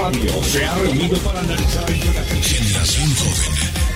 Radio se ha reunido para analizar el Generación Joven.